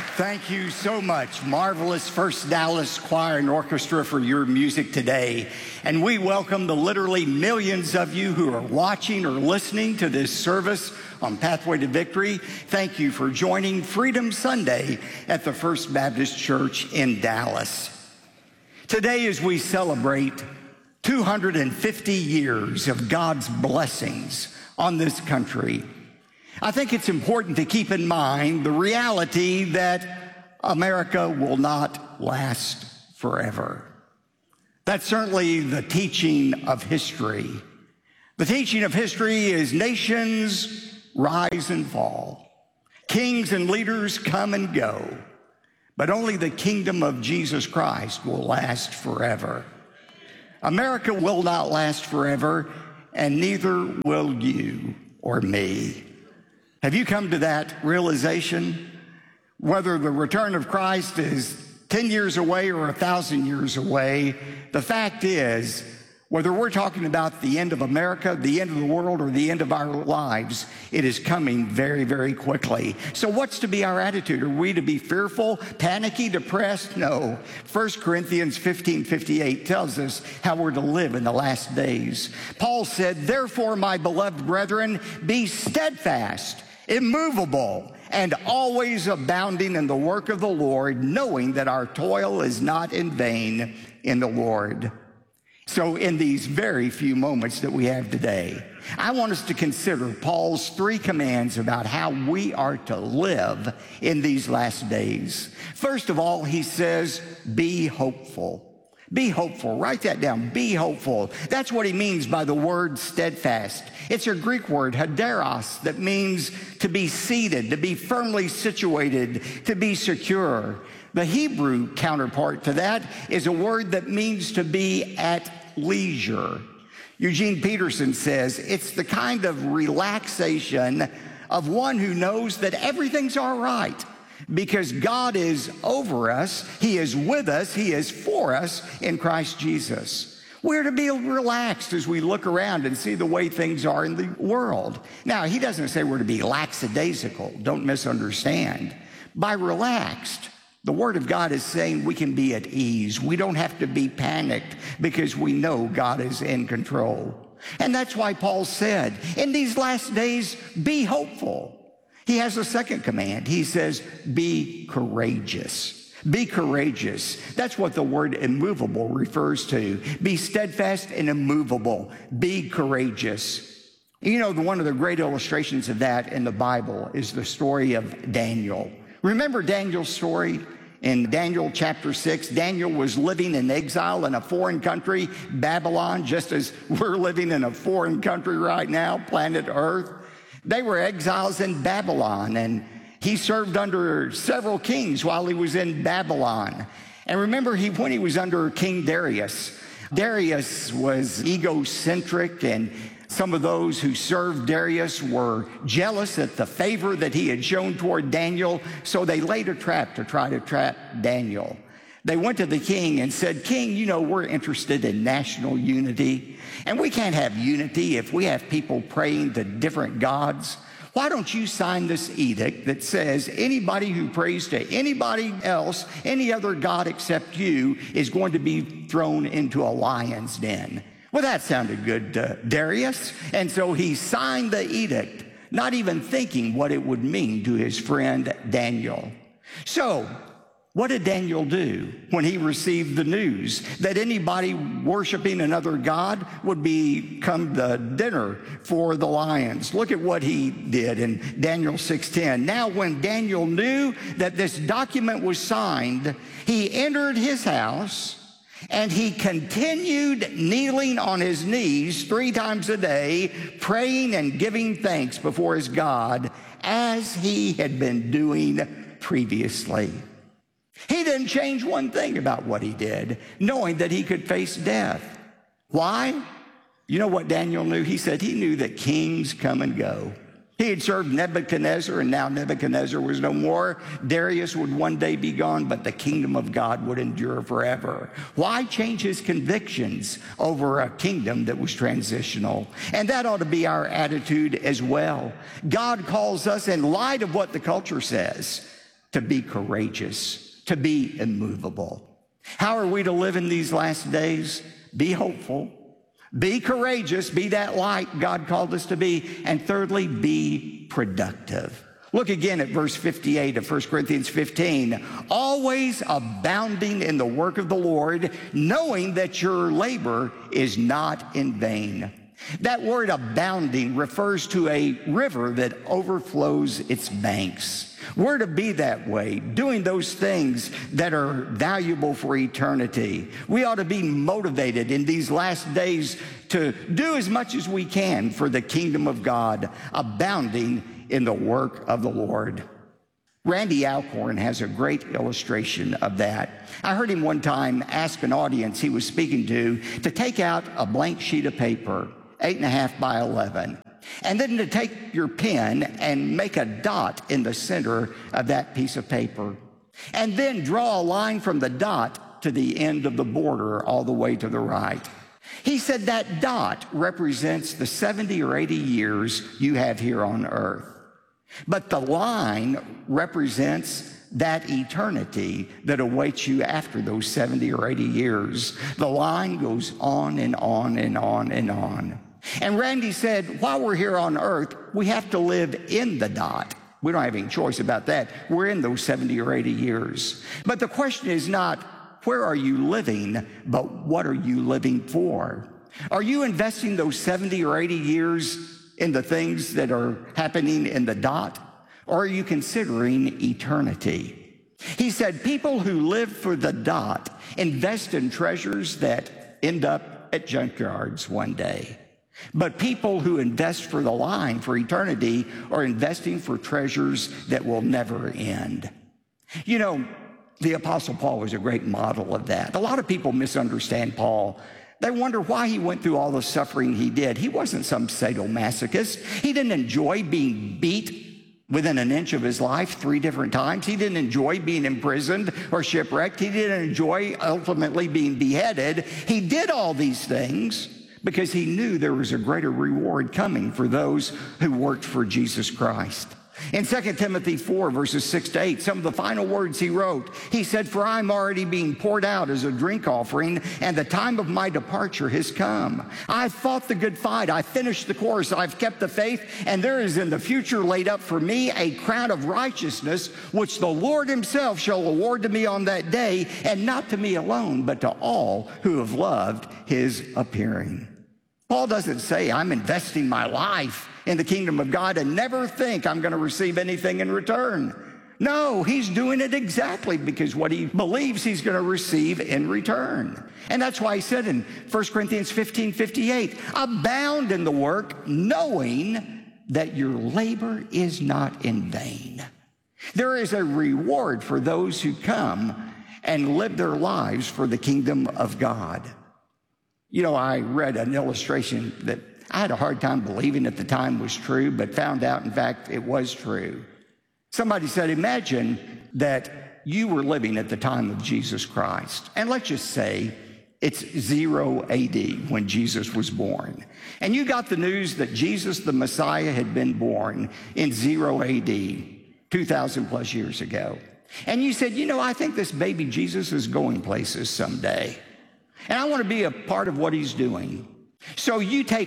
Thank you so much, marvelous First Dallas Choir and Orchestra, for your music today. And we welcome the literally millions of you who are watching or listening to this service on Pathway to Victory. Thank you for joining Freedom Sunday at the First Baptist Church in Dallas. Today, as we celebrate 250 years of God's blessings on this country, I think it's important to keep in mind the reality that America will not last forever. That's certainly the teaching of history. The teaching of history is nations rise and fall. Kings and leaders come and go, but only the kingdom of Jesus Christ will last forever. America will not last forever, and neither will you or me. Have you come to that realization? Whether the return of Christ is 10 years away or 1,000 years away, the fact is, whether we're talking about the end of America, the end of the world, or the end of our lives, it is coming very, very quickly. So what's to be our attitude? Are we to be fearful, panicky, depressed? No. 1 Corinthians 15:58 tells us how we're to live in the last days. Paul said, "Therefore, my beloved brethren, be steadfast, immovable, and always abounding in the work of the Lord, knowing that our toil is not in vain in the Lord." So in these very few moments that we have today, I want us to consider Paul's 3 commands about how we are to live in these last days. First of all, he says, be hopeful. Be hopeful. Write that down. Be hopeful. That's what he means by the word steadfast. It's a Greek word, hadaros, that means to be seated, to be firmly situated, to be secure. The Hebrew counterpart to that is a word that means to be at leisure. Eugene Peterson says it's the kind of relaxation of one who knows that everything's all right because God is over us, He is with us, He is for us in Christ Jesus. We're to be relaxed as we look around and see the way things are in the world. Now, he doesn't say we're to be lackadaisical. Don't misunderstand. By relaxed, the Word of God is saying we can be at ease. We don't have to be panicked because we know God is in control. And that's why Paul said, in these last days, be hopeful. He has a second command. He says, be courageous. Be courageous. That's what the word immovable refers to. Be steadfast and immovable. Be courageous. You know, one of the great illustrations of that in the Bible is the story of Daniel. Remember Daniel's story? In Daniel chapter 6, Daniel was living in exile in a foreign country, Babylon, just as we're living in a foreign country right now, planet Earth. They were exiles in Babylon, and he served under several kings while he was in Babylon. And remember, when he was under King Darius, Darius was egocentric, and some of those who served Darius were jealous at the favor that he had shown toward Daniel, so they laid a trap to try to trap Daniel. They went to the king and said, "King, you know, we're interested in national unity, and we can't have unity if we have people praying to different gods. Why don't you sign this edict that says anybody who prays to anybody else, any other god except you, is going to be thrown into a lion's den?" Well, that sounded good to Darius, and so he signed the edict, not even thinking what it would mean to his friend Daniel. So, what did Daniel do when he received the news that anybody worshiping another god would become the dinner for the lions? Look at what he did in Daniel 6:10. Now, when Daniel knew that this document was signed, he entered his house, and he continued kneeling on his knees 3 times a day, praying and giving thanks before his God, as he had been doing previously. He didn't change one thing about what he did, knowing that he could face death. Why? You know what Daniel knew? He said he knew that kings come and go. He had served Nebuchadnezzar, and now Nebuchadnezzar was no more. Darius would one day be gone, but the kingdom of God would endure forever. Why change his convictions over a kingdom that was transitional? And that ought to be our attitude as well. God calls us, in light of what the culture says, to be courageous, to be immovable. How are we to live in these last days? Be hopeful, be courageous, be that light God called us to be, and thirdly, be productive. Look again at verse 58 of 1 Corinthians 15. Always abounding in the work of the Lord, knowing that your labor is not in vain. That word abounding refers to a river that overflows its banks. We're to be that way, doing those things that are valuable for eternity. We ought to be motivated in these last days to do as much as we can for the kingdom of God, abounding in the work of the Lord. Randy Alcorn has a great illustration of that. I heard him one time ask an audience he was speaking to take out a blank sheet of paper, 8.5 by 11, and then to take your pen and make a dot in the center of that piece of paper, and then draw a line from the dot to the end of the border all the way to the right. He said that dot represents the 70 or 80 years you have here on earth. But the line represents that eternity that awaits you after those 70 or 80 years. The line goes on and on and on and on. And Randy said, while we're here on earth, we have to live in the dot. We don't have any choice about that. We're in those 70 or 80 years. But the question is not, where are you living, but what are you living for? Are you investing those 70 or 80 years in the things that are happening in the dot? Or are you considering eternity? He said, people who live for the dot invest in treasures that end up at junkyards one day. But people who invest for the line, for eternity, are investing for treasures that will never end. You know, the Apostle Paul was a great model of that. A lot of people misunderstand Paul. They wonder why he went through all the suffering he did. He wasn't some sadomasochist. He didn't enjoy being beat within an inch of his life 3 different times. He didn't enjoy being imprisoned or shipwrecked. He didn't enjoy ultimately being beheaded. He did all these things because he knew there was a greater reward coming for those who worked for Jesus Christ. In 2 Timothy 4, verses 6 to 8, some of the final words he wrote, he said, for I'm already being poured out as a drink offering, and the time of my departure has come. I've fought the good fight. I've finished the course. I've kept the faith, and there is in the future laid up for me a crown of righteousness, which the Lord himself shall award to me on that day, and not to me alone, but to all who have loved his appearing. Paul doesn't say, I'm investing my life in the kingdom of God and never think I'm going to receive anything in return. No, he's doing it exactly because what he believes he's going to receive in return. And that's why he said in 1 Corinthians 15:58, abound in the work, knowing that your labor is not in vain. There is a reward for those who come and live their lives for the kingdom of God. You know, I read an illustration that I had a hard time believing at the time was true, but found out, in fact, it was true. Somebody said, imagine that you were living at the time of Jesus Christ. And let's just say it's 0 AD when Jesus was born. And you got the news that Jesus, the Messiah, had been born in 0 AD, 2,000 plus years ago. And you said, you know, I think this baby Jesus is going places someday. And I want to be a part of what he's doing. So you take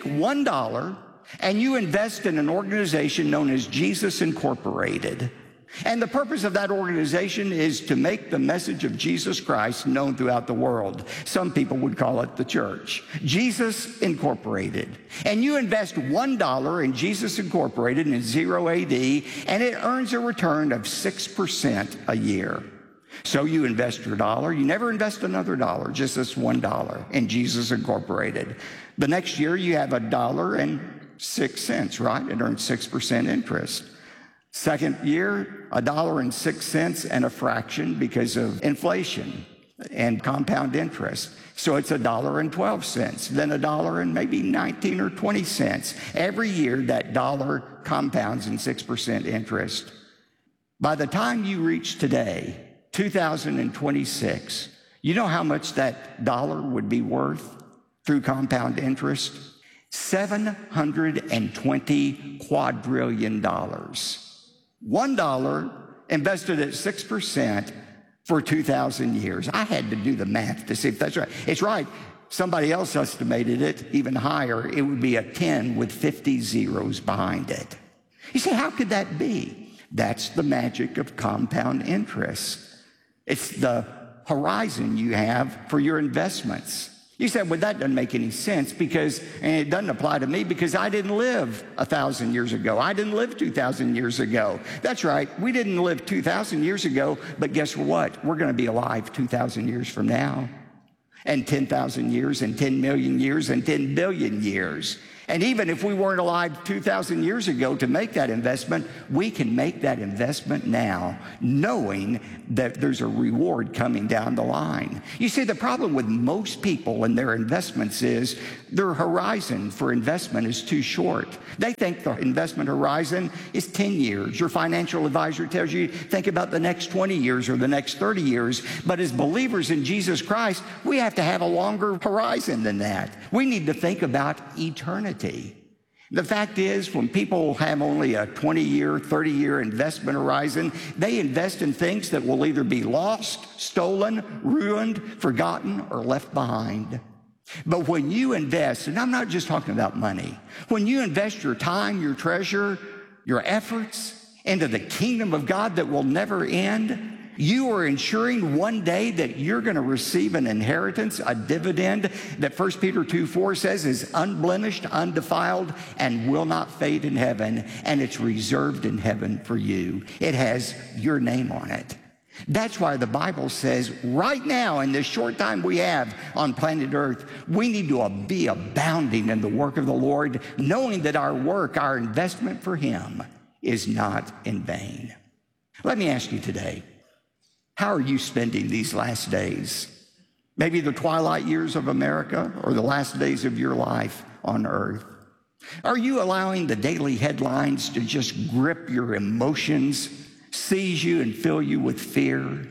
$1 and you invest in an organization known as Jesus Incorporated. And the purpose of that organization is to make the message of Jesus Christ known throughout the world. Some people would call it the church. Jesus Incorporated. And you invest $1 in Jesus Incorporated in 0 AD, and it earns a return of 6% a year. So you invest your $1, you never invest another $1, just this $1 in Jesus Incorporated. The next year you have $1.06, right? It earns 6% interest. Second year, $1.06 and a fraction because of inflation and compound interest. So it's $1.12, then $1 and maybe 19 or 20 cents. Every year that dollar compounds in 6% interest. By the time you reach today, 2026, you know how much that dollar would be worth through compound interest? $720 quadrillion. $1 invested at 6% for 2,000 years. I had to do the math to see if that's right. It's right. Somebody else estimated it even higher. It would be a 10 with 50 zeros behind it. You say, how could that be? That's the magic of compound interest. It's the horizon you have for your investments. You said, well, that doesn't make any sense because, and it doesn't apply to me because I didn't live 1,000 years ago. I didn't live 2,000 years ago. That's right. We didn't live 2,000 years ago, but guess what? We're going to be alive 2,000 years from now, and 10,000 years, and 10 million years, and 10 billion years. And even if we weren't alive 2,000 years ago to make that investment, we can make that investment now, knowing that there's a reward coming down the line. You see, the problem with most people and their investments is their horizon for investment is too short. They think the investment horizon is 10 years. Your financial advisor tells you, think about the next 20 years or the next 30 years. But as believers in Jesus Christ, we have to have a longer horizon than that. We need to think about eternity. The fact is, when people have only a 20-year, 30-year investment horizon, they invest in things that will either be lost, stolen, ruined, forgotten, or left behind. But when you invest, and I'm not just talking about money, when you invest your time, your treasure, your efforts into the kingdom of God that will never end, you are ensuring one day that you're going to receive an inheritance, a dividend that 1 Peter 2:4 says is unblemished, undefiled, and will not fade in heaven, and it's reserved in heaven for you. It has your name on it. That's why the Bible says right now, in this short time we have on planet Earth, we need to be abounding in the work of the Lord, knowing that our work, our investment for Him, is not in vain. Let me ask you today, how are you spending these last days? Maybe the twilight years of America or the last days of your life on earth. Are you allowing the daily headlines to just grip your emotions, seize you and fill you with fear?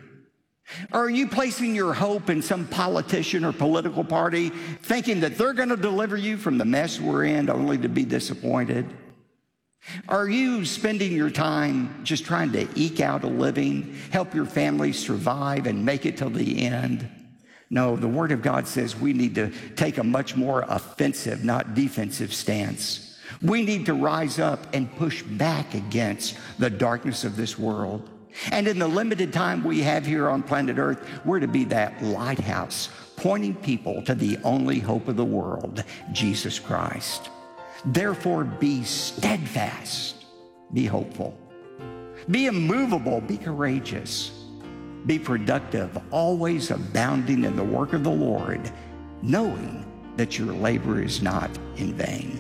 Are you placing your hope in some politician or political party, thinking that they're going to deliver you from the mess we're in only to be disappointed? Are you spending your time just trying to eke out a living, help your family survive and make it till the end? No, the Word of God says we need to take a much more offensive, not defensive stance. We need to rise up and push back against the darkness of this world. And in the limited time we have here on planet Earth, we're to be that lighthouse, pointing people to the only hope of the world, Jesus Christ. Therefore, be steadfast, be hopeful, be immovable, be courageous, be productive, always abounding in the work of the Lord, knowing that your labor is not in vain.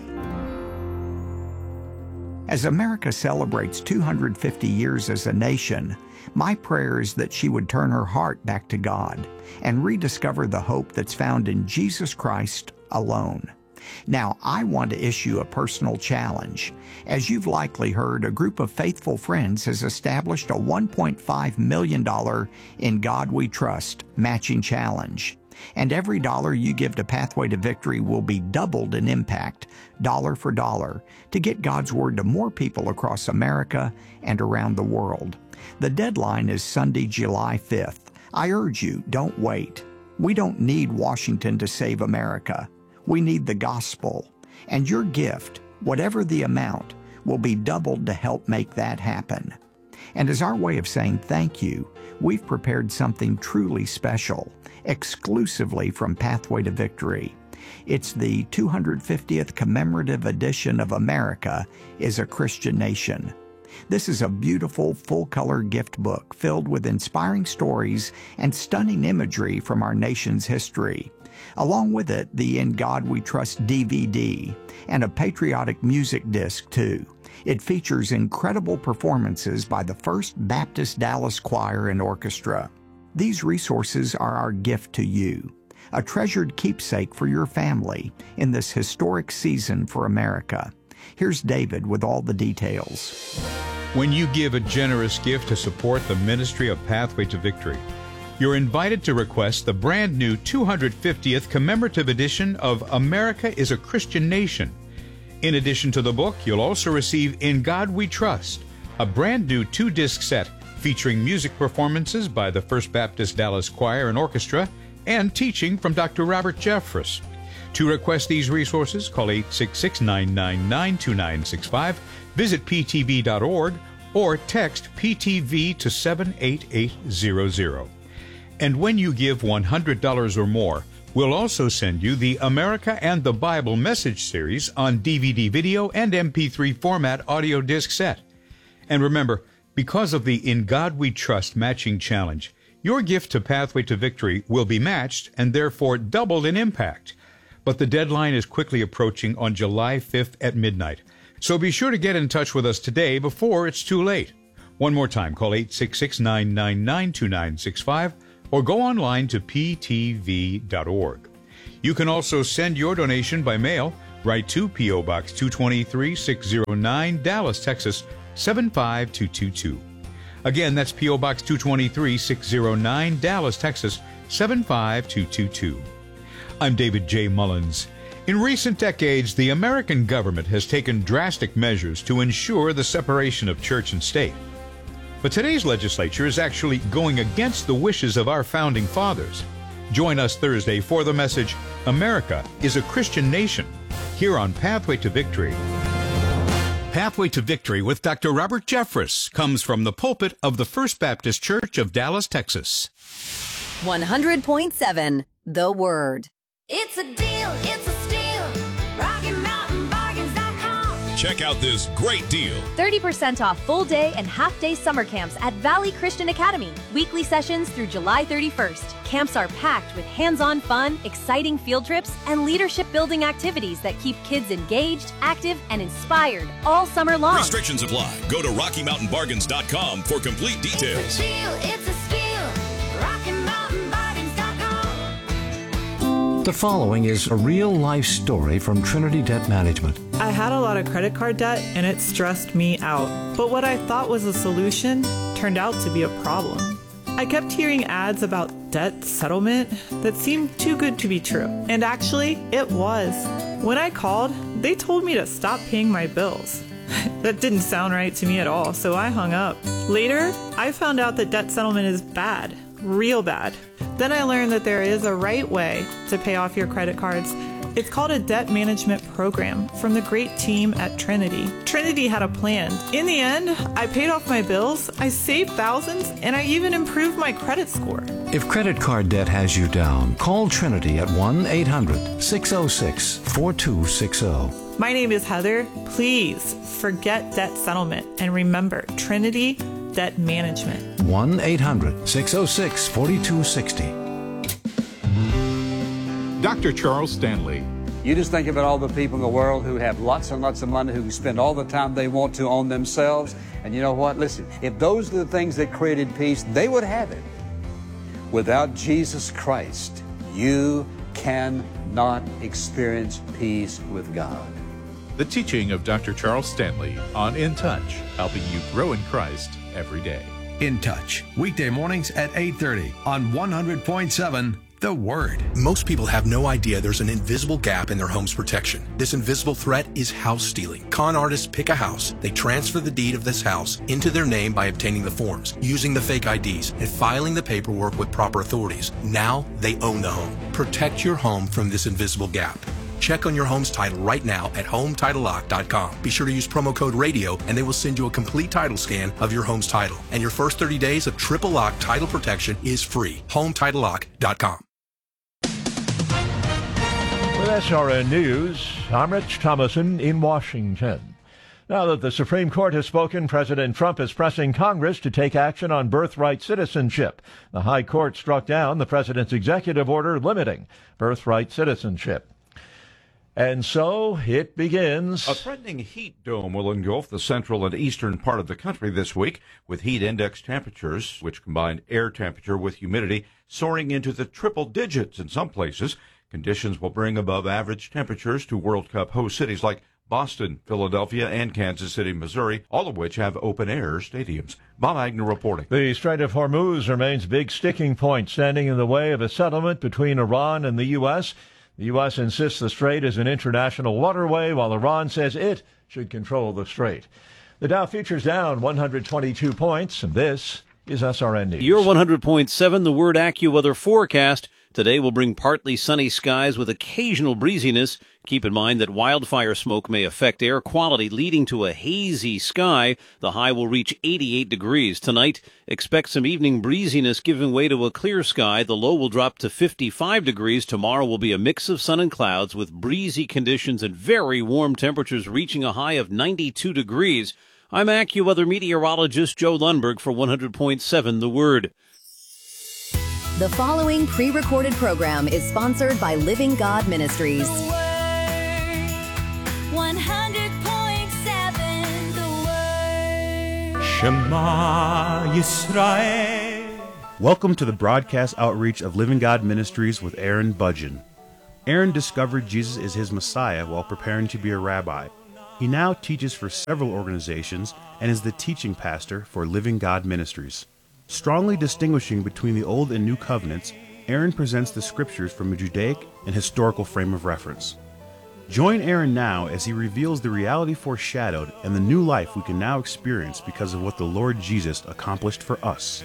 As America celebrates 250 years as a nation, my prayer is that she would turn her heart back to God and rediscover the hope that's found in Jesus Christ alone. Now, I want to issue a personal challenge. As you've likely heard, a group of faithful friends has established a $1.5 million In God We Trust matching challenge. And every dollar you give to Pathway to Victory will be doubled in impact, dollar for dollar, to get God's Word to more people across America and around the world. The deadline is Sunday, July 5th. I urge you, don't wait. We don't need Washington to save America. We need the gospel, and your gift, whatever the amount, will be doubled to help make that happen. And as our way of saying thank you, we've prepared something truly special, exclusively from Pathway to Victory. It's the 250th commemorative edition of America is a Christian Nation. This is a beautiful, full-color gift book filled with inspiring stories and stunning imagery from our nation's history. Along with it, the In God We Trust DVD and a patriotic music disc, too. It features incredible performances by the First Baptist Dallas Choir and Orchestra. These resources are our gift to you, a treasured keepsake for your family in this historic season for America. Here's David with all the details. When you give a generous gift to support the ministry of Pathway to Victory, you're invited to request the brand new 250th commemorative edition of America is a Christian Nation. In addition to the book, you'll also receive In God We Trust, a brand new 2-disc set featuring music performances by the First Baptist Dallas Choir and Orchestra, and teaching from Dr. Robert Jeffress. To request these resources, call 866-999-2965, visit ptv.org, or text PTV to 78800. And when you give $100 or more, we'll also send you the America and the Bible Message Series on DVD video and MP3 format audio disc set. And remember, because of the In God We Trust matching challenge, your gift to Pathway to Victory will be matched and therefore doubled in impact. But the deadline is quickly approaching on July 5th at midnight. So be sure to get in touch with us today before it's too late. One more time, call 866-999-2965 or go online to ptv.org. You can also send your donation by mail. Write to P.O. Box 223, 609, Dallas, Texas, 75222. Again, that's P.O. Box 223, 609, Dallas, Texas, 75222. I'm David J. Mullins. In recent decades, the American government has taken drastic measures to ensure the separation of church and state. But today's legislature is actually going against the wishes of our founding fathers. Join us Thursday for the message, America is a Christian Nation, here on Pathway to Victory. Pathway to Victory with Dr. Robert Jeffress comes from the pulpit of the First Baptist Church of Dallas, Texas. 100.7 The Word. It's a deal, it's a steal. RockyMountainBargains.com. Check out this great deal. 30% off full day and half day summer camps at Valley Christian Academy. Weekly sessions through July 31st. Camps are packed with hands-on fun, exciting field trips, and leadership building activities that keep kids engaged, active, and inspired all summer long. Restrictions apply. Go to RockyMountainBargains.com for complete details. It's a deal, it's a steal. RockyMountainBargains.com. The following is a real-life story from Trinity Debt Management. I had a lot of credit card debt and it stressed me out. But what I thought was a solution turned out to be a problem. I kept hearing ads about debt settlement that seemed too good to be true. And actually, it was. When I called, they told me to stop paying my bills. That didn't sound right to me at all, so I hung up. Later, I found out that debt settlement is bad, real bad. Then I learned that there is a right way to pay off your credit cards. It's called a debt management program from the great team at Trinity. Trinity had a plan. In the end, I paid off my bills, I saved thousands, and I even improved my credit score. If credit card debt has you down, call Trinity at 1-800-606-4260. My name is Heather. Please forget debt settlement and remember Trinity Debt Management. 1-800-606-4260. Dr. Charles Stanley. You just think about all the people in the world who have lots and lots of money, who can spend all the time they want to on themselves. And you know what? Listen, if those are the things that created peace, they would have it. Without Jesus Christ, you cannot experience peace with God. The teaching of Dr. Charles Stanley on In Touch, helping you grow in Christ every day. In Touch, weekday mornings at 8:30 on 100.7 The Word. Most people have no idea there's an invisible gap in their home's protection. This invisible threat is house stealing. Con artists pick a house. They transfer the deed of this house into their name by obtaining the forms, using the fake IDs, and filing the paperwork with proper authorities. Now they own the home. Protect your home from this invisible gap. Check on your home's title right now at HomeTitleLock.com. Be sure to use promo code RADIO and they will send you a complete title scan of your home's title. And your first 30 days of triple lock title protection is free. HomeTitleLock.com. With SRN News, I'm Rich Thomason in Washington. Now that the Supreme Court has spoken, President Trump is pressing Congress to take action on birthright citizenship. The High Court struck down the president's executive order limiting birthright citizenship. And so it begins. A threatening heat dome will engulf the central and eastern part of the country this week, with heat index temperatures, which combine air temperature with humidity, soaring into the triple digits in some places. Conditions will bring above average temperatures to World Cup host cities like Boston, Philadelphia, and Kansas City, Missouri, all of which have open-air stadiums. Bob Agnew reporting. The Strait of Hormuz remains a big sticking point, standing in the way of a settlement between Iran and the U.S. The U.S. insists the strait is an international waterway, while Iran says it should control the strait. The Dow futures down 122 points, and this is SRN News. Your 100.7 The Word AccuWeather forecast. Today will bring partly sunny skies with occasional breeziness. Keep in mind that wildfire smoke may affect air quality, leading to a hazy sky. The high will reach 88 degrees. Tonight, expect some evening breeziness giving way to a clear sky. The low will drop to 55 degrees. Tomorrow will be a mix of sun and clouds with breezy conditions and very warm temperatures reaching a high of 92 degrees. I'm AccuWeather meteorologist Joe Lundberg for 100.7 The Word. The following pre-recorded program is sponsored by Living God Ministries. 100.7 The Word. Shema Yisrael. Welcome to the broadcast outreach of Living God Ministries with Aaron Budgen. Aaron discovered Jesus is his Messiah while preparing to be a rabbi. He now teaches for several organizations and is the teaching pastor for Living God Ministries. Strongly distinguishing between the Old and New Covenants, Aaron presents the Scriptures from a Judaic and historical frame of reference. Join Aaron now as he reveals the reality foreshadowed and the new life we can now experience because of what the Lord Jesus accomplished for us.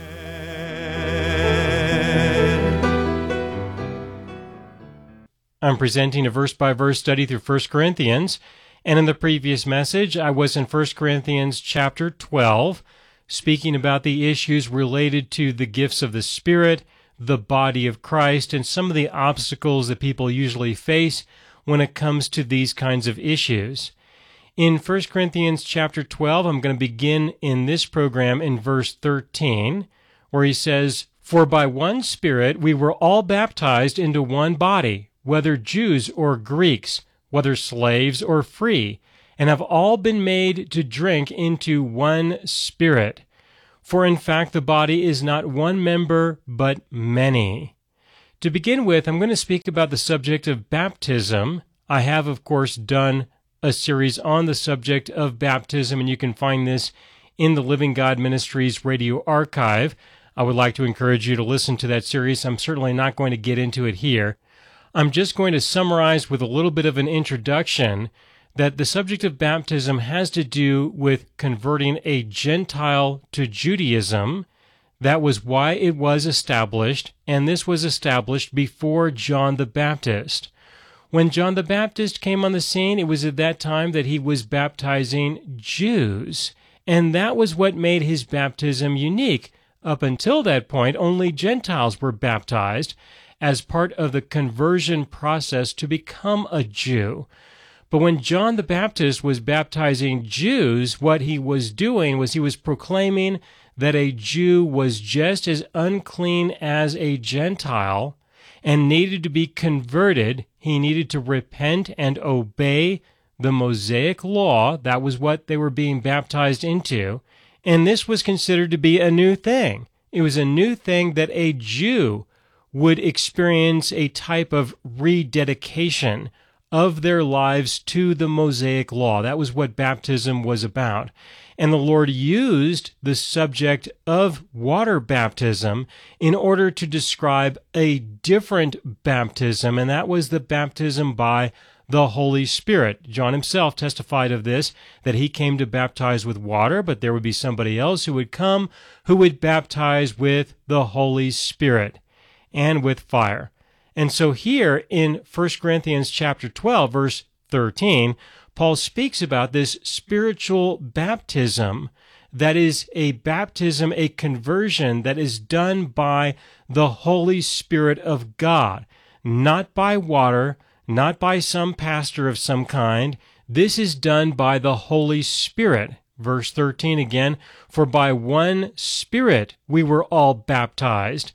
I'm presenting a verse-by-verse study through 1 Corinthians, and in the previous message, I was in 1 Corinthians chapter 12, speaking about the issues related to the gifts of the Spirit, the body of Christ, and some of the obstacles that people usually face when it comes to these kinds of issues. In 1 Corinthians chapter 12, I'm going to begin in this program in verse 13, where he says, "For by one Spirit we were all baptized into one body, whether Jews or Greeks, whether slaves or free, and have all been made to drink into one Spirit. For in fact the body is not one member, but many." To begin with, I'm going to speak about the subject of baptism. I have, of course, done a series on the subject of baptism, and you can find this in the Living God Ministries radio archive. I would like to encourage you to listen to that series. I'm certainly not going to get into it here. I'm just going to summarize with a little bit of an introduction that the subject of baptism has to do with converting a Gentile to Judaism. That was why it was established, and this was established before John the Baptist. When John the Baptist came on the scene, it was at that time that he was baptizing Jews, and that was what made his baptism unique. Up until that point, only Gentiles were baptized as part of the conversion process to become a Jew. But when John the Baptist was baptizing Jews, what he was doing was he was proclaiming that a Jew was just as unclean as a Gentile and needed to be converted. He needed to repent and obey the Mosaic law. That was what they were being baptized into. And this was considered to be a new thing. It was a new thing that a Jew would experience a type of rededication of their lives to the Mosaic law. That was what baptism was about. And the Lord used the subject of water baptism in order to describe a different baptism, and that was the baptism by the Holy Spirit. John himself testified of this, that he came to baptize with water, but there would be somebody else who would come who would baptize with the Holy Spirit and with fire. And so here in 1 Corinthians chapter 12, verse 13, Paul speaks about this spiritual baptism that is a baptism, a conversion that is done by the Holy Spirit of God, not by water, not by some pastor of some kind. This is done by the Holy Spirit. Verse 13 again, "For by one Spirit we were all baptized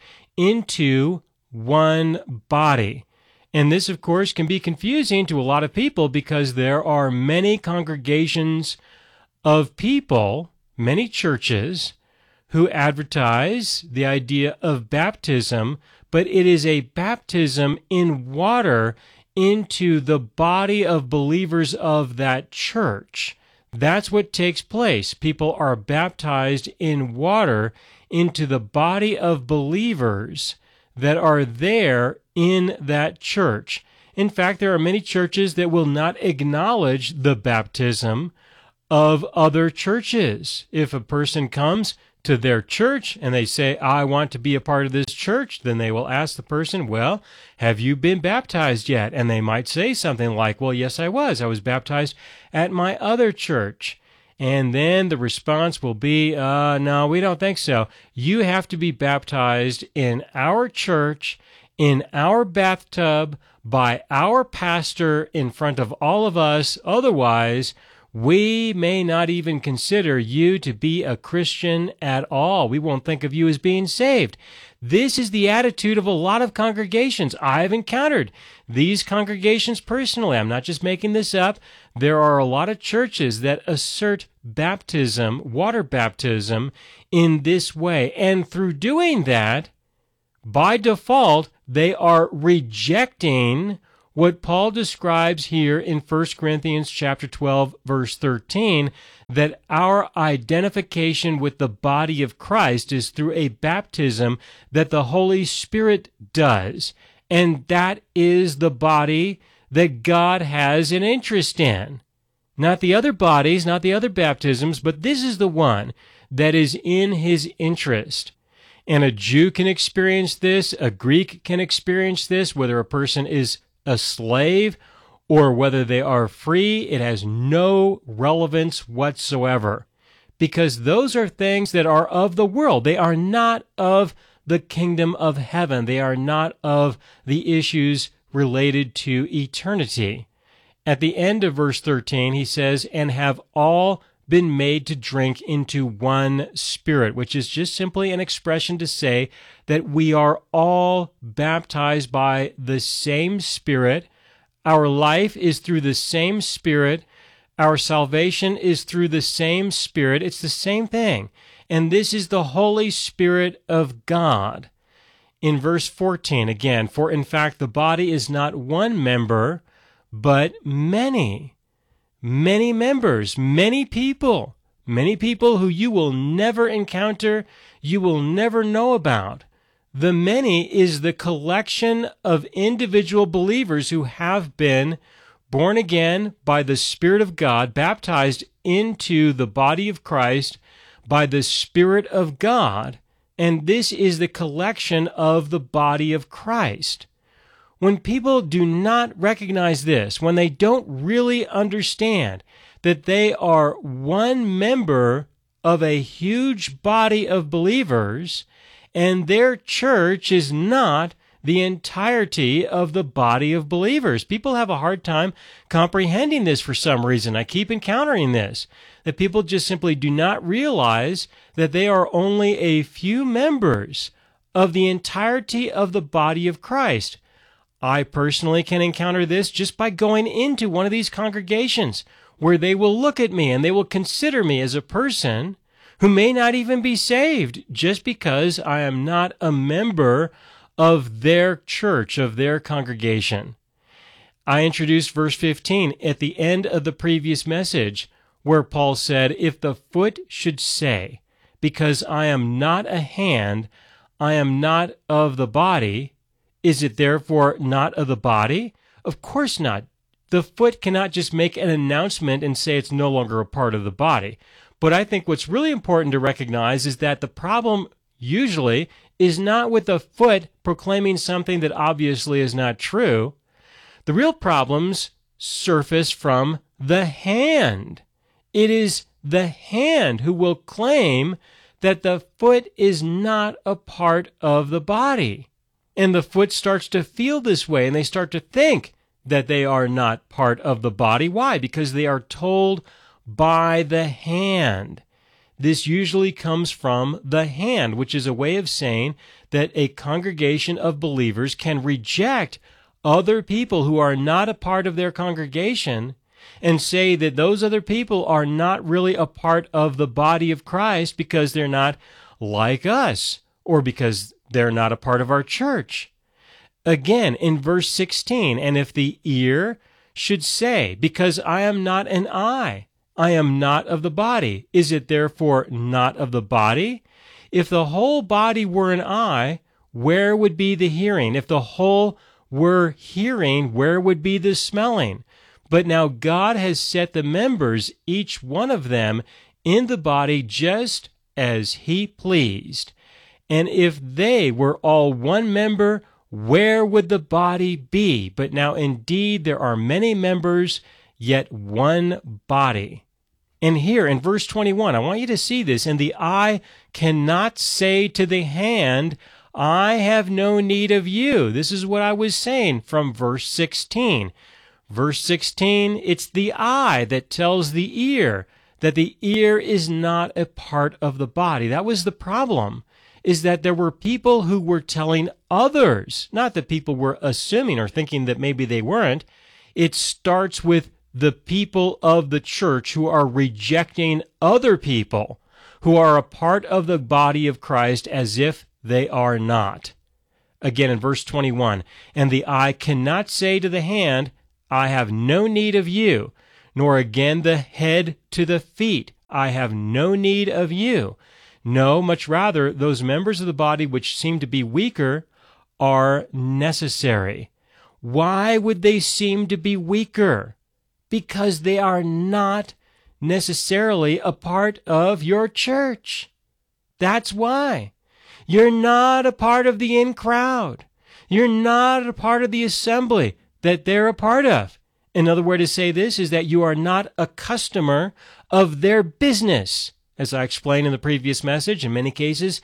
into one body." And this, of course, can be confusing to a lot of people because there are many congregations of people, many churches, who advertise the idea of baptism, but it is a baptism in water into the body of believers of that church. That's what takes place. People are baptized in water into the body of believers that are there in that church. In fact, there are many churches that will not acknowledge the baptism of other churches. If a person comes to their church and they say, I want to be a part of this church, then they will ask the person, well, have you been baptized yet? And they might say something like, well, yes, I was. I was baptized at my other church. And then the response will be, no, we don't think so. You have to be baptized in our church, in our bathtub, by our pastor, in front of all of us. Otherwise, we may not even consider you to be a Christian at all. We won't think of you as being saved. This is the attitude of a lot of congregations. I've encountered these congregations personally. I'm not just making this up. There are a lot of churches that assert baptism, water baptism, in this way. And through doing that, by default, they are rejecting what Paul describes here in 1 Corinthians chapter 12, verse 13, that our identification with the body of Christ is through a baptism that the Holy Spirit does. And that is the body that God has an interest in. Not the other bodies, not the other baptisms, but this is the one that is in his interest. And a Jew can experience this, a Greek can experience this, whether a person is a slave or whether they are free, it has no relevance whatsoever, because those are things that are of the world. They are not of the kingdom of heaven. They are not of the issues related to eternity. At the end of verse 13, he says, and have all been made to drink into one spirit, which is just simply an expression to say that we are all baptized by the same Spirit. Our life is through the same Spirit. Our salvation is through the same Spirit. It's the same thing. And this is the Holy Spirit of God. In verse 14, again, for in fact the body is not one member, but many. Many members, many people who you will never encounter, you will never know about. The many is the collection of individual believers who have been born again by the Spirit of God, baptized into the body of Christ by the Spirit of God, and this is the collection of the body of Christ. When people do not recognize this, when they don't really understand that they are one member of a huge body of believers, and their church is not the entirety of the body of believers. People have a hard time comprehending this for some reason. I keep encountering this, that people just simply do not realize that they are only a few members of the entirety of the body of Christ. I personally can encounter this just by going into one of these congregations where they will look at me and they will consider me as a person who may not even be saved just because I am not a member of their church, of their congregation. I introduced verse 15 at the end of the previous message where Paul said, if the foot should say, because I am not a hand, I am not of the body, is it therefore not of the body? Of course not. The foot cannot just make an announcement and say it's no longer a part of the body. But I think what's really important to recognize is that the problem usually is not with the foot proclaiming something that obviously is not true. The real problems surface from the hand. It is the hand who will claim that the foot is not a part of the body. And the foot starts to feel this way, and they start to think that they are not part of the body. Why? Because they are told by the hand. This usually comes from the hand, which is a way of saying that a congregation of believers can reject other people who are not a part of their congregation and say that those other people are not really a part of the body of Christ because they're not like us or because they're not a part of our church. Again, in verse 16, and if the ear should say, because I am not an eye, I am not of the body, is it therefore not of the body? If the whole body were an eye, where would be the hearing? If the whole were hearing, where would be the smelling? But now God has set the members, each one of them, in the body just as he pleased. And if they were all one member, where would the body be? But now indeed there are many members, yet one body. And here in verse 21, I want you to see this. And the eye cannot say to the hand, I have no need of you. This is what I was saying from verse 16. Verse 16, it's the eye that tells the ear that the ear is not a part of the body. That was the problem, is that there were people who were telling others, not that people were assuming or thinking that maybe they weren't. It starts with the people of the church who are rejecting other people who are a part of the body of Christ as if they are not. Again, in verse 21, and the eye cannot say to the hand, I have no need of you, nor again the head to the feet, I have no need of you. No, much rather, those members of the body which seem to be weaker are necessary. Why would they seem to be weaker? Because they are not necessarily a part of your church. That's why. You're not a part of the in crowd. You're not a part of the assembly that they're a part of. Another way to say this is that you are not a customer of their business. As I explained in the previous message, in many cases,